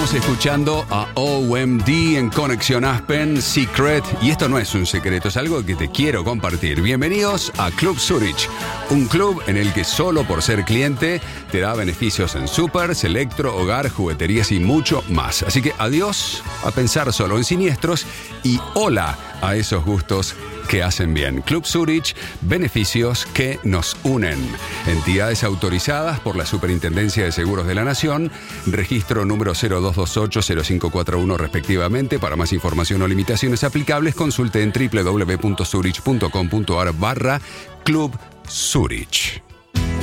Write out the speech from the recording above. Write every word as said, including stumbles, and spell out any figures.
Estamos escuchando a O M D en Conexión Aspen, Secret, y esto no es un secreto, es algo que te quiero compartir. Bienvenidos a Club Zurich, un club en el que solo por ser cliente te da beneficios en supers, electro, hogar, jugueterías y mucho más. Así que adiós a pensar solo en siniestros y hola a esos gustos que hacen bien. Club Zurich, beneficios que nos unen. Entidades autorizadas por la Superintendencia de Seguros de la Nación, registro número cero dos dos ocho cero cinco cuatro uno respectivamente. Para más información o limitaciones aplicables, consulte en doble u doble u doble u punto zurich punto com punto a r barra Club Zurich.